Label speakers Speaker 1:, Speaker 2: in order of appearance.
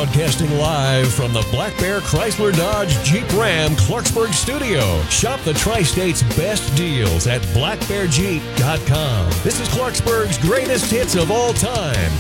Speaker 1: Broadcasting live from the Black Bear Chrysler Dodge Jeep Ram Clarksburg studio. Shop the Tri-State's best deals at blackbearjeep.com. This is Clarksburg's greatest hits of all time.